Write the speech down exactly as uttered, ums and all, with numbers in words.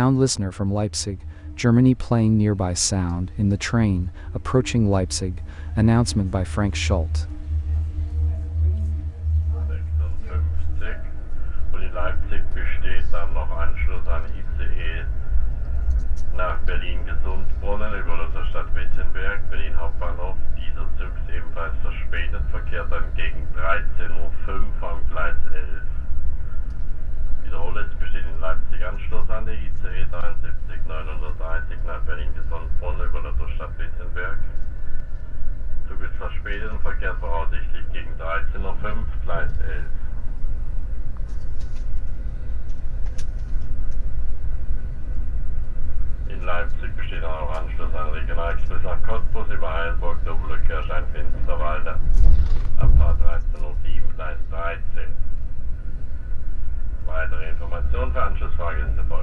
Sound listener from Leipzig, Germany playing nearby sound in the train, approaching Leipzig, announcement by Frank Schult. sechsundfünfzig und in Leipzig besteht dann noch Anschluss an I C E nach Berlin-Gesundbrunnen über der Stadt Wittenberg, Berlin Hauptbahnhof. Dieser Zug ist ebenfalls verspätet, verkehrt dann gegen dreizehn Uhr fünf am Gleis elf. Wiederhole, es besteht in Leipzig Anschluss an die I C E dreiundsiebzig neunhundertdreißig nach Berlin-Gesundbrunnen über der Stadt Wittenberg. Zug ist verspätet und verkehrt voraussichtlich gegen dreizehn Uhr fünf, Gleis elf. In Leipzig besteht auch Anschluss an Regionalexpress nach Cottbus über Heilburg, Doppelkirchheim, Finsterwalde Abfahrt dreizehn Uhr sieben, Gleis dreizehn. Weitere Informationen für Anschlussfahrgäste folgen.